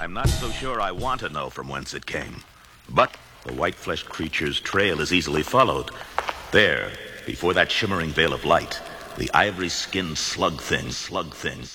I'm not so sure I want to know from whence it came. But the white-fleshed creature's trail is easily followed. There, before that shimmering veil of light, the ivory-skinned slug thing